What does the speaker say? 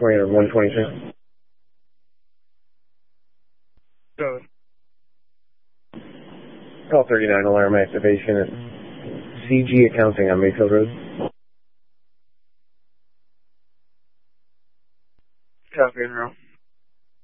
California 126. Code. Call 39 alarm activation at CG Accounting on Mayfield Road. Copy, Enroll.